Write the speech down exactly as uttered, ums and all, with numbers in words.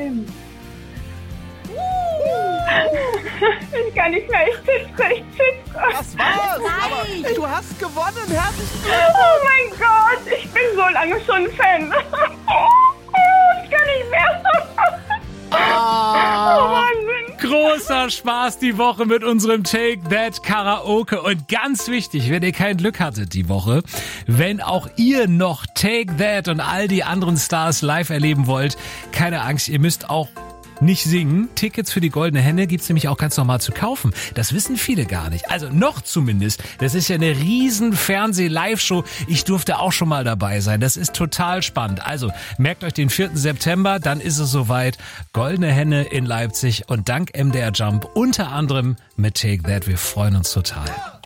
Fan. Ich kann nicht mehr, ich zittere, ich zittere. Das war's! Nein. Aber du hast gewonnen! Herzlichen Oh mein Gott, ich bin so lange schon Fan. Ich kann nicht mehr. Ah. Oh, Wahnsinn. Großer Spaß die Woche mit unserem Take That Karaoke. Und ganz wichtig, wenn ihr kein Glück hattet die Woche, wenn auch ihr noch Take That und all die anderen Stars live erleben wollt, keine Angst, ihr müsst auch nicht singen. Tickets für die Goldene Henne gibt's nämlich auch ganz normal zu kaufen. Das wissen viele gar nicht. Also noch zumindest. Das ist ja eine riesen Fernseh-Live-Show. Ich durfte auch schon mal dabei sein. Das ist total spannend. Also merkt euch den vierten September, dann ist es soweit. Goldene Henne in Leipzig und dank M D R Jump unter anderem mit Take That. Wir freuen uns total.